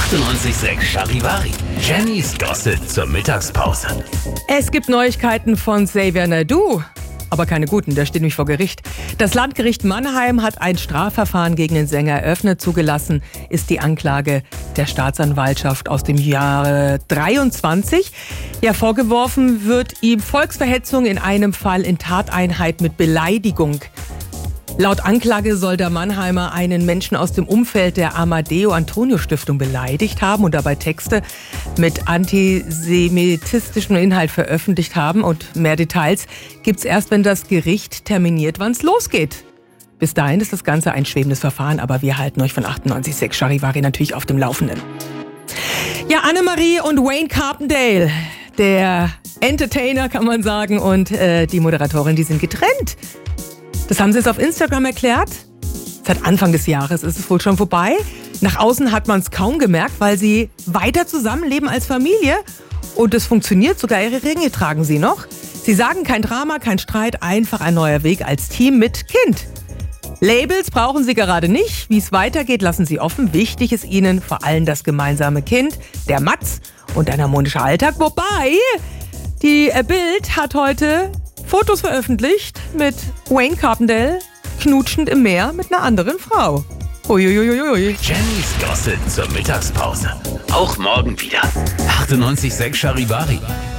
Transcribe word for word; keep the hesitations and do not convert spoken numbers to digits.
achtundneunzig Komma sechs Charivari. Jennys Gossip zur Mittagspause. Es gibt Neuigkeiten von Xavier Naidoo. Aber keine guten, der steht nämlich vor Gericht. Das Landgericht Mannheim hat ein Strafverfahren gegen den Sänger eröffnet. Zugelassen ist die Anklage der Staatsanwaltschaft aus dem Jahre dreiundzwanzig. Ja, vorgeworfen wird ihm Volksverhetzung, in einem Fall in Tateinheit mit Beleidigung. Laut Anklage soll der Mannheimer einen Menschen aus dem Umfeld der Amadeo-Antonio-Stiftung beleidigt haben und dabei Texte mit antisemitistischem Inhalt veröffentlicht haben. Und mehr Details gibt's erst, wenn das Gericht terminiert, wann es losgeht. Bis dahin ist das Ganze ein schwebendes Verfahren, aber wir halten euch von achtundneunzig Komma sechs Charivari natürlich auf dem Laufenden. Ja, Annemarie und Wayne Carpendale, der Entertainer kann man sagen, und äh, die Moderatorin, die sind getrennt. Das haben sie jetzt auf Instagram erklärt. Seit Anfang des Jahres ist es wohl schon vorbei. Nach außen hat man es kaum gemerkt, weil sie weiter zusammenleben als Familie. Und es funktioniert, sogar ihre Ringe tragen sie noch. Sie sagen, kein Drama, kein Streit, einfach ein neuer Weg als Team mit Kind. Labels brauchen sie gerade nicht. Wie es weitergeht, lassen sie offen. Wichtig ist ihnen vor allem das gemeinsame Kind, der Matz und ein harmonischer Alltag. Wobei, die Bild hat heute Fotos veröffentlicht mit Wayne Carpendale knutschend im Meer mit einer anderen Frau. Uiuiuiui. Jennys Gossip zur Mittagspause. Auch morgen wieder. achtundneunzig Komma sechs Charivari.